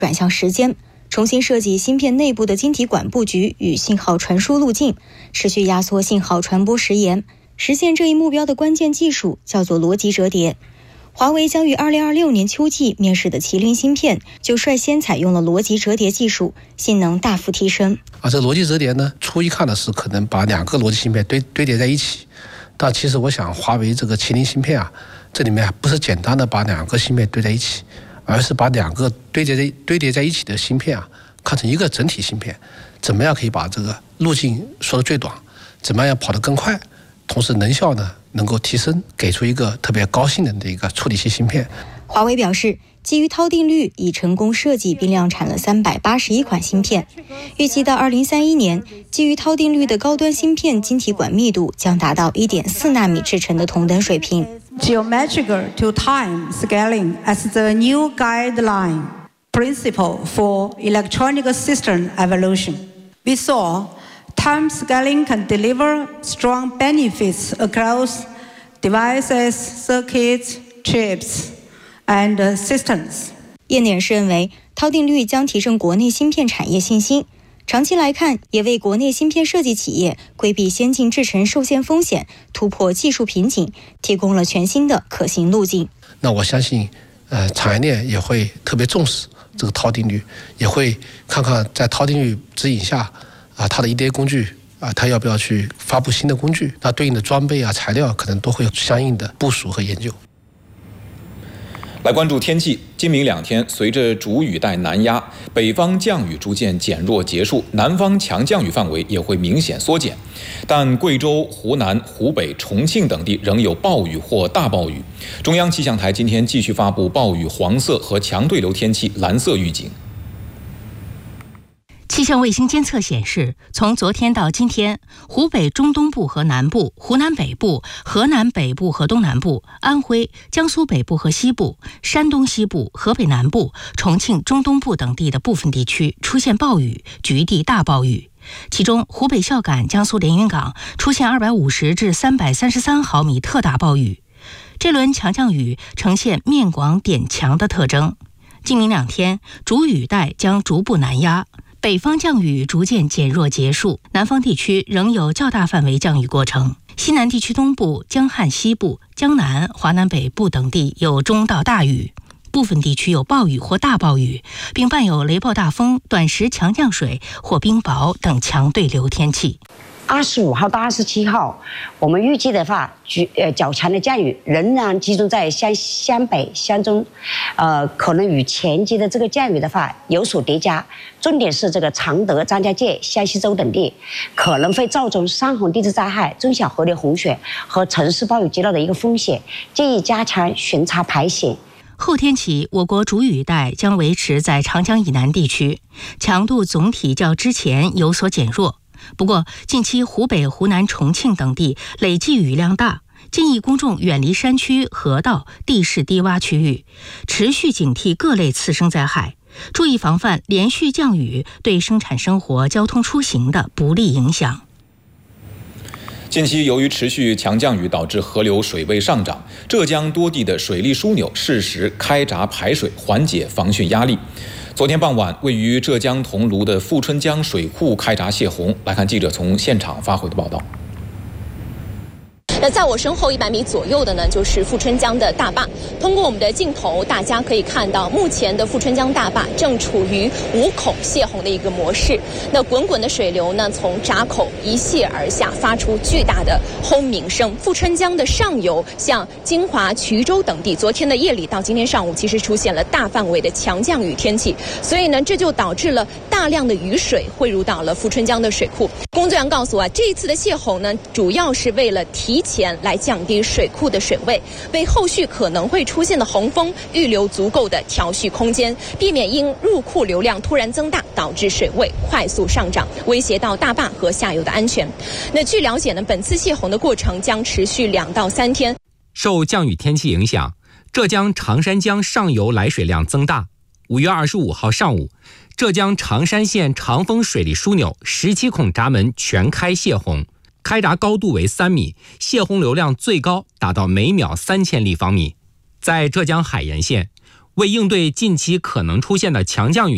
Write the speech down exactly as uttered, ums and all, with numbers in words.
转向时间，重新设计芯片内部的晶体管布局与信号传输路径，持续压缩信号传播时延。实现这一目标的关键技术叫做逻辑折叠。华为将于二零二六年秋季面世的麒麟芯片就率先采用了逻辑折叠技术，性能大幅提升。 啊，这逻辑折叠呢，初一看的是可能把两个逻辑芯片堆堆叠在一起，但其实我想，华为这个麒麟芯片啊，这里面不是简单的把两个芯片堆在一起，而是把两个堆叠在堆叠在一起的芯片啊，看成一个整体芯片，怎么样可以把这个路径缩得最短，怎么样跑得更快，同时能效呢能够提升，给出一个特别高性能的一个处理器芯片。 华为表示，基于涛定律已成功设计并量产了三百八十一款芯片，预计到二零三一年，基于涛定律的高端芯片晶体管密度将达到 一点四纳米制程的同等水平。 Geometric to time scaling as the new guideline principle for electronic system evolution. We saw time scaling can deliver strong benefits across devices, circuits, chips, and systems. 业内人士认为，涛定律将提升国内芯片产业信心，长期来看，也为国内芯片设计企业规避先进制程受限风险、突破技术瓶颈，提供了全新的可行路径。 那我相信，呃，产业链也会特别重视这个涛定律，也会看看在涛定律指引下，啊，它的 E D A 工具啊，它要不要去发布新的工具？那对应的装备啊、材料可能都会有相应的部署和研究。 来关注天气，今明两天，随着主雨带南压，北方降雨逐渐减弱结束，南方强降雨范围也会明显缩减，但贵州、湖南、湖北、重庆等地仍有暴雨或大暴雨。中央气象台今天继续发布暴雨黄色和强对流天气蓝色预警。 气象卫星监测显示，从昨天到今天，湖北中东部和南部、湖南北部、河南北部和东南部、安徽、江苏北部和西部、山东西部、河北南部、重庆中东部等地的部分地区出现暴雨，局地大暴雨。其中，湖北孝感、江苏连云港出现二百五十至三百三十三毫米特大暴雨。这轮强降雨呈现面广点强的特征。今明两天，主雨带将逐步南压。北方降雨逐渐减弱结束，南方地区仍有较大范围降雨过程。西南地区东部、江汉西部、江南、华南北部等地有中到大雨，部分地区有暴雨或大暴雨，并伴有雷暴大风、短时强降水或冰雹等强对流天气。 二十五号到二十七号，我们预计的话，呃较强的降雨仍然集中在湘湘北、湘中，呃，可能与前期的这个降雨的话有所叠加。重点是这个常德、张家界、湘西州等地可能会造成山洪地质灾害、中小河流洪水和城市暴雨激涝的一个风险，建议加强巡查排险。 后天起，我国主雨带将维持在长江以南地区，强度总体较之前有所减弱。不过，近期湖北、湖南、重庆等地累计雨量大，建议公众远离山区、河道、地势低洼区域，持续警惕各类次生灾害，注意防范连续降雨对生产生活、交通出行的不利影响。 近期由于持续强降雨导致河流水位上涨，浙江多地的水利枢纽适时开闸排水，缓解防汛压力。昨天傍晚，位于浙江桐庐的富春江水库开闸泄洪。来看记者从现场发回的报道。 那在我身后一百米左右的呢，就是富春江的大坝。通过我们的镜头，大家可以看到，目前的富春江大坝正处于无孔泄洪的一个模式。那滚滚的水流呢，从闸口一泻而下，发出巨大的轰鸣声。富春江的上游，像金华、衢州等地，昨天的夜里到今天上午，其实出现了大范围的强降雨天气，所以呢，这就导致了大量的雨水汇入到了富春江的水库。工作人员告诉我啊，这一次的泄洪呢，主要是为了提前来降低水库的水位，为后续可能会出现的洪峰预留足够的调蓄空间，避免因入库流量突然增大导致水位快速上涨，威胁到大坝和下游的安全。那据了解呢，本次泄洪的过程将持续两到三天。 受降雨天气影响，浙江常山江上游来水量增大。五月二十五号上午，浙江常山县长丰水利枢纽十七孔闸门全开泄洪，开闸高度为三米，泄洪流量最高达到每秒三千立方米。在浙江海盐县，为应对近期可能出现的强降雨